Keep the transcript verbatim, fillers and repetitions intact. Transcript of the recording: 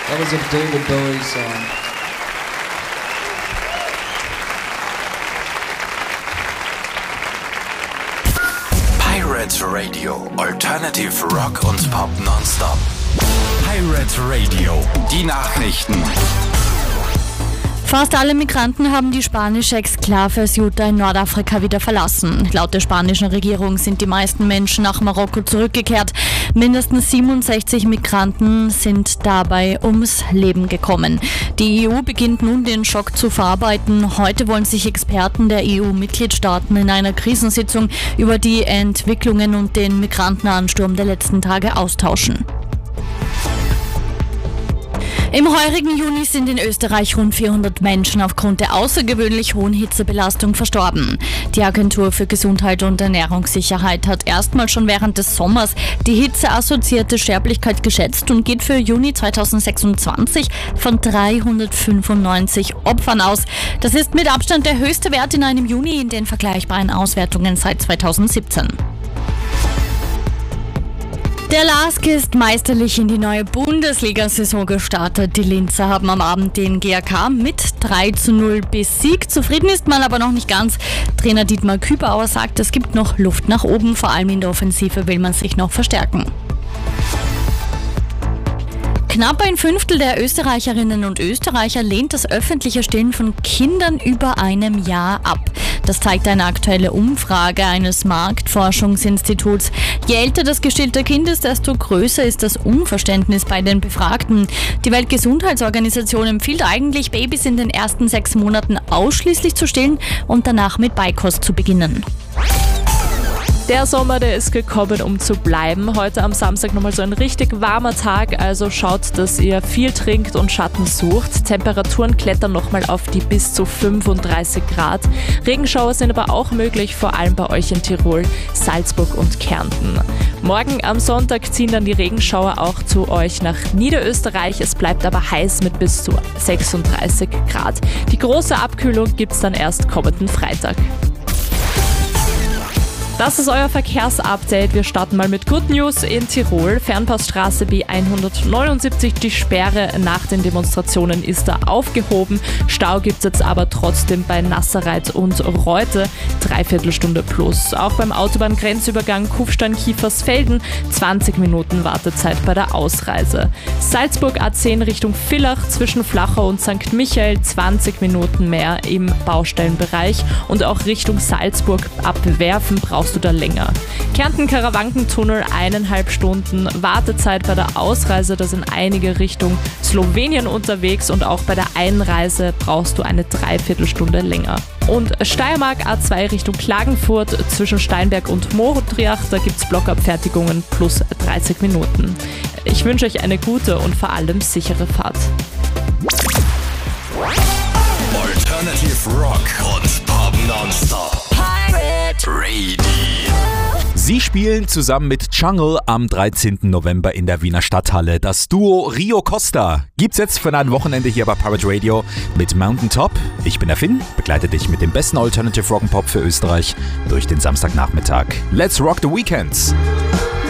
That was a David Bowie song. Pirate Radio, Alternative Rock und Pop nonstop. Pirate Radio, die Nachrichten. Fast alle Migranten haben die spanische Exklave Ceuta in Nordafrika wieder verlassen. Laut der spanischen Regierung sind die meisten Menschen nach Marokko zurückgekehrt. Mindestens siebenundsechzig Migranten sind dabei ums Leben gekommen. Die E U beginnt nun den Schock zu verarbeiten. Heute wollen sich Experten der E U-Mitgliedstaaten in einer Krisensitzung über die Entwicklungen und den Migrantenansturm der letzten Tage austauschen. Im heurigen Juni sind in Österreich rund vierhundert Menschen aufgrund der außergewöhnlich hohen Hitzebelastung verstorben. Die Agentur für Gesundheit und Ernährungssicherheit hat erstmals schon während des Sommers die hitzeassoziierte Sterblichkeit geschätzt und geht für Juni zweitausendsechsundzwanzig von dreihundertfünfundneunzig Opfern aus. Das ist mit Abstand der höchste Wert in einem Juni in den vergleichbaren Auswertungen seit zweitausendsiebzehn. Der L A S K ist meisterlich in die neue Bundesliga-Saison gestartet. Die Linzer haben am Abend den G A K mit drei zu null besiegt. Zufrieden ist man aber noch nicht ganz. Trainer Dietmar Kübauer sagt, es gibt noch Luft nach oben. Vor allem in der Offensive will man sich noch verstärken. Knapp ein Fünftel der Österreicherinnen und Österreicher lehnt das öffentliche Stillen von Kindern über einem Jahr ab. Das zeigt eine aktuelle Umfrage eines Marktforschungsinstituts. Je älter das gestillte Kind ist, desto größer ist das Unverständnis bei den Befragten. Die Weltgesundheitsorganisation empfiehlt eigentlich, Babys in den ersten sechs Monaten ausschließlich zu stillen und danach mit Beikost zu beginnen. Der Sommer, der ist gekommen, um zu bleiben. Heute am Samstag nochmal so ein richtig warmer Tag, also schaut, dass ihr viel trinkt und Schatten sucht. Temperaturen klettern nochmal auf die bis zu fünfunddreißig Grad. Regenschauer sind aber auch möglich, vor allem bei euch in Tirol, Salzburg und Kärnten. Morgen am Sonntag ziehen dann die Regenschauer auch zu euch nach Niederösterreich. Es bleibt aber heiß mit bis zu sechsunddreißig Grad. Die große Abkühlung gibt's dann erst kommenden Freitag. Das ist euer Verkehrsupdate. Wir starten mal mit Good News in Tirol. Fernpassstraße B hundertneunundsiebzig, die Sperre nach den Demonstrationen ist da aufgehoben. Stau gibt es jetzt aber trotzdem bei Nasserreit und Reute. Dreiviertelstunde plus. Auch beim Autobahngrenzübergang Kufstein-Kiefersfelden zwanzig Minuten Wartezeit bei der Ausreise. Salzburg A zehn Richtung Villach zwischen Flachau und Sankt Michael zwanzig Minuten mehr im Baustellenbereich. Und auch Richtung Salzburg ab Werfen braucht du da länger. Kärnten-Karawankentunnel eineinhalb Stunden Wartezeit bei der Ausreise, da sind einige Richtung Slowenien unterwegs und auch bei der Einreise brauchst du eine Dreiviertelstunde länger. Und Steiermark A zwei Richtung Klagenfurt zwischen Steinberg und Moriach, da gibt es Blockabfertigungen plus dreißig Minuten. Ich wünsche euch eine gute und vor allem sichere Fahrt. Alternative Rock und Pop nonstop. Pirate Radio. Sie spielen zusammen mit Jungle am dreizehnten November in der Wiener Stadthalle. Das Duo Rio Costa gibt's jetzt für ein Wochenende hier bei Pirate Radio mit Mountain Top. Ich bin der Finn, begleite dich mit dem besten Alternative Rock and Pop für Österreich durch den Samstagnachmittag. Let's rock the weekends!